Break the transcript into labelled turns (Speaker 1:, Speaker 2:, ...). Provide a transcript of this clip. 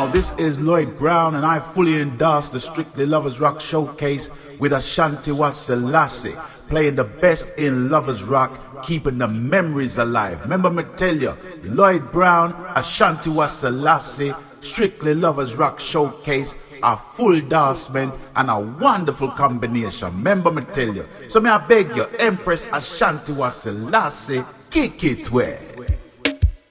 Speaker 1: This is Lloyd Brown, and I fully endorse the Strictly Lovers Rock Showcase with Ashanti Selassie, playing the best in Lovers Rock, keeping the memories alive. Remember me tell you, Lloyd Brown, Ashanti Selassie, Strictly Lovers Rock Showcase, a full endorsement and a wonderful combination. Remember me tell you. So may I beg you, Empress Ashanti Selassie, kick it well.